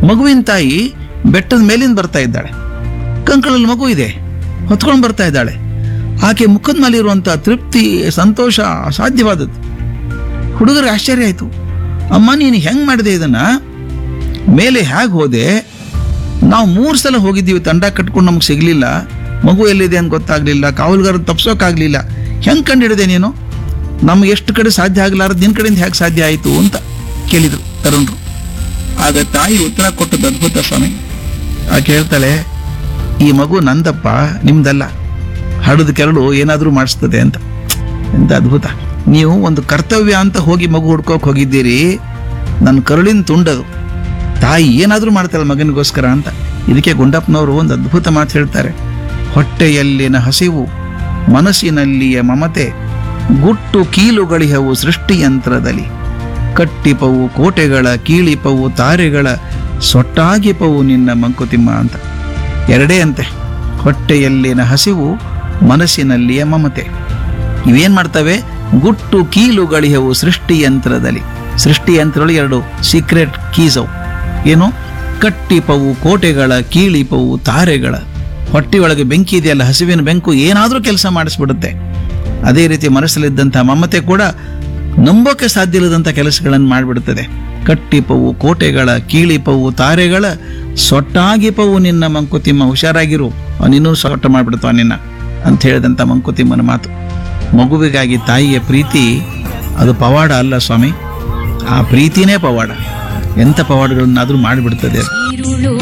ಮಗುವಿನ ತಾಯಿ ಬೆಟ್ಟದ ಮೇಲಿಂದ ಬರ್ತಾ ಇದ್ದಾಳೆ, ಕಂಕಳಲ್ಲಿ ಮಗು ಇದೆ, ಹೊತ್ಕೊಂಡು ಬರ್ತಾ ಇದ್ದಾಳೆ. ಆಕೆ ಮುಖದ ಮೇಲಿರುವಂಥ ತೃಪ್ತಿ, ಸಂತೋಷ ಅಸಾಧ್ಯವಾದದ್ದು. ಹುಡುಗರಿಗೆ ಆಶ್ಚರ್ಯ ಆಯಿತು. ಅಮ್ಮ, ನೀನು ಹೆಂಗೆ ಮಾಡಿದೆ ಇದನ್ನ? ಮೇಲೆ ಹೇಗೆ ಹೋದೆ? ನಾವು 3 ಸಲ ಹೋಗಿದ್ದೀವಿ, ತಂಡ ಕಟ್ಕೊಂಡು ನಮ್ಗೆ ಸಿಗಲಿಲ್ಲ, ಮಗು ಎಲ್ಲಿದೆ ಅಂತ ಗೊತ್ತಾಗ್ಲಿಲ್ಲ, ಕಾವಲುಗಾರ ತಪ್ಸೋಕ್ಕಾಗಲಿಲ್ಲ. ಹೆಂಗೆ ಕಂಡಿಡಿದೆ ನೀನು? ನಮ್ಗೆ ಎಷ್ಟು ಕಡೆ ಸಾಧ್ಯ ಆಗಲಾರದು ನಿನ್ನ ಕಡೆಯಿಂದ ಹೇಗೆ ಸಾಧ್ಯ ಆಯಿತು ಅಂತ ಕೇಳಿದರು ತರುಣರು. ಆಗ ತಾಯಿ ಉತ್ತರ ಕೊಟ್ಟದ್ದು ಅದ್ಭುತ ಸ್ವಾಮಿ. ಆಕೆ ಹೇಳ್ತಾಳೆ, ಈ ಮಗು ನಂದಪ್ಪ, ನಿಮ್ದಲ್ಲ. ಹಡದ ಕೆರಳು ಏನಾದರೂ ಮಾಡಿಸ್ತದೆ ಅಂತ. ಎಂತ ಅದ್ಭುತ! ನೀವು ಒಂದು ಕರ್ತವ್ಯ ಅಂತ ಹೋಗಿ ಮಗು ಹುಡ್ಕೋಕ್ ಹೋಗಿದ್ದೀರಿ, ನನ್ನ ಕರುಳಿನ ತುಂಡದು. ತಾಯಿ ಏನಾದರೂ ಮಾಡ್ತಾಳೆ ಮಗನಿಗೋಸ್ಕರ ಅಂತ. ಇದಕ್ಕೆ ಗುಂಡಪ್ಪನವರು ಒಂದು ಅದ್ಭುತ ಮಾತು ಹೇಳ್ತಾರೆ. ಹೊಟ್ಟೆಯಲ್ಲಿನ ಹಸಿವು, ಮನಸ್ಸಿನಲ್ಲಿಯ ಮಮತೆ, ಗುಟ್ಟು ಕೀಲುಗಳಿಹವು ಸೃಷ್ಟಿಯಂತ್ರದಲ್ಲಿ, ಕಟ್ಟಿಪವು ಕೋಟೆಗಳ, ಕೀಳಿಪವು ತಾರೆಗಳ, ಸೊಟ್ಟಾಗಿಪವು ನಿನ್ನ ಮಂಕುತಿಮ್ಮ ಅಂತ. ಎರಡೇ ಅಂತೆ, ಹೊಟ್ಟೆಯಲ್ಲಿನ ಹಸಿವು, ಮನಸ್ಸಿನಲ್ಲಿಯ ಮಮತೆ. ಇವೇನ್ ಮಾಡ್ತವೆ? ಗುಟ್ಟು ಕೀಲುಗಳಿಹವು ಸೃಷ್ಟಿಯಂತ್ರದಲ್ಲಿ. ಸೃಷ್ಟಿಯಂತ್ರಗಳು 2 ಸೀಕ್ರೆಟ್ ಕೀಸ್ ಅವು. ಏನು? ಕಟ್ಟಿಪವು ಕೋಟೆಗಳ, ಕೀಳಿಪವು ತಾರೆಗಳ. ಹೊಟ್ಟೆಯೊಳಗೆ ಬೆಂಕಿ ಇದೆಯಲ್ಲ, ಹಸಿವಿನ ಬೆಂಕು ಏನಾದರೂ ಕೆಲಸ ಮಾಡಿಸ್ಬಿಡುತ್ತೆ. ಅದೇ ರೀತಿ ಮನಸ್ಸಲ್ಲಿದ್ದಂಥ ಮಮತೆ ಕೂಡ ನಂಬೋಕೆ ಸಾಧ್ಯ ಇಲ್ಲದಂಥ ಕೆಲಸಗಳನ್ನು ಮಾಡಿಬಿಡುತ್ತದೆ. ಕಟ್ಟಿಪವು ಕೋಟೆಗಳ, ಕೀಳಿಪವು ತಾರೆಗಳ, ಸೊಟ್ಟಾಗಿಪವು ನಿನ್ನ ಮಂಕುತಿಮ್ಮ. ಹುಷಾರಾಗಿರು, ಅವನಿನ್ನೂ ಸೊಟ್ಟ ಮಾಡಿಬಿಡ್ತಾವ ನಿನ್ನ ಅಂತ ಹೇಳಿದಂಥ ಮಂಕುತಿಮ್ಮನ ಮಾತು. ಮಗುವಿಗಾಗಿ ತಾಯಿಯ ಪ್ರೀತಿ ಅದು ಪವಾಡ ಅಲ್ಲ ಸ್ವಾಮಿ, ಆ ಪ್ರೀತಿನೇ ಪವಾಡ. ಎಂಥ ಪವಾಡಗಳನ್ನಾದರೂ ಮಾಡಿಬಿಡ್ತದೆ ಅದು.